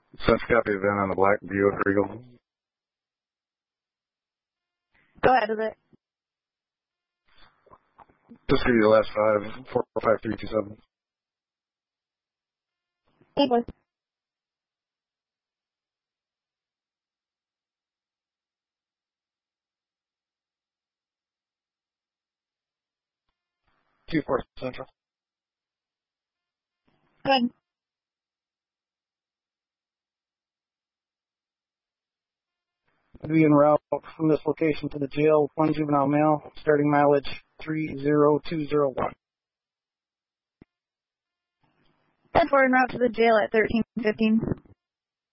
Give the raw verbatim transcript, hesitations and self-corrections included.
Sense copy of then on the black Buick Regal. Go ahead with it. Just give you the last five, four, five, three, two, seven. Hey, boy. Two, four, Central. Go ahead. Be en route from this location to the jail, one juvenile male, starting mileage three zero two zero one. ten four en route to the jail at thirteen fifteen.